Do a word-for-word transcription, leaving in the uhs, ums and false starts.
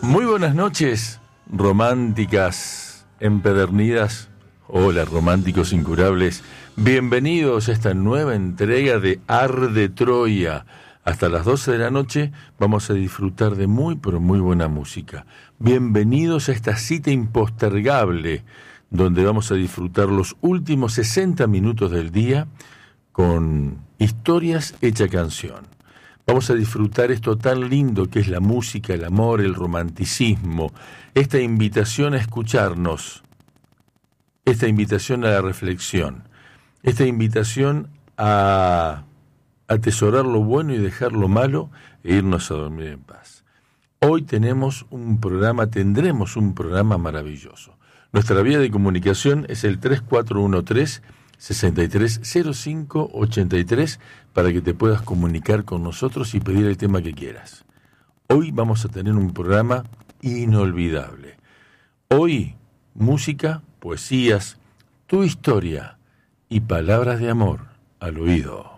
Muy buenas noches, románticas empedernidas. Hola, románticos incurables. Bienvenidos a esta nueva entrega de Arde Troya. Hasta las doce de la noche vamos a disfrutar de muy, pero muy buena música. Bienvenidos a esta cita impostergable, donde vamos a disfrutar los últimos sesenta minutos del día con historias hecha canción. Vamos a disfrutar esto tan lindo que es la música, el amor, el romanticismo, esta invitación a escucharnos, esta invitación a la reflexión, esta invitación a atesorar lo bueno y dejar lo malo e irnos a dormir en paz. Hoy tenemos un programa, tendremos un programa maravilloso. Nuestra vía de comunicación es el tres cuatro uno tres, seis tres cero cinco ocho tres para que te puedas comunicar con nosotros y pedir el tema que quieras. Hoy vamos a tener un programa inolvidable. Hoy, música, poesías, tu historia y palabras de amor al oído.